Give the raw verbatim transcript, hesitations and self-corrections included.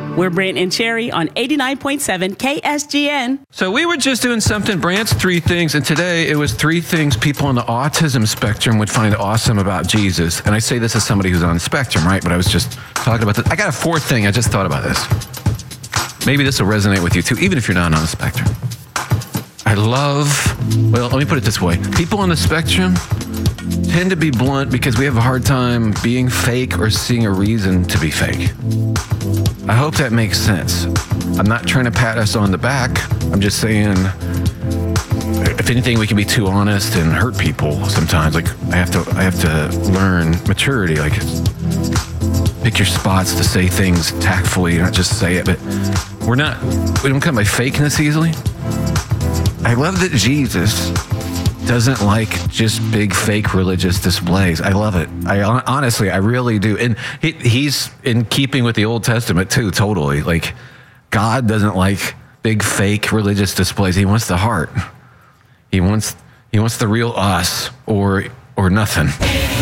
We're Brant and Cherry on eighty-nine point seven K S G N. So we were just doing something, Brant's three things, and today it was three things people on the autism spectrum would find awesome about Jesus. And I say this as somebody who's on the spectrum, right? But I was just talking about this. I got a fourth thing. I just thought about this. Maybe this will resonate with you too, even if you're not on the spectrum. I love, well, let me put it this way. People on the spectrum tend to be blunt because we have a hard time being fake or seeing a reason to be fake. I hope that makes sense. I'm not trying to pat us on the back. I'm just saying, if anything, we can be too honest and hurt people sometimes. Like I have to, I have to learn maturity. Like pick your spots to say things tactfully, not just say it. But we're not, we don't come by fakeness easily. I love that Jesus doesn't like just big fake religious displays. I love it. I honestly, I really do. And he, he's in keeping with the Old Testament too, totally. Like God doesn't like big fake religious displays. He wants the heart. He wants he wants the real us or or nothing.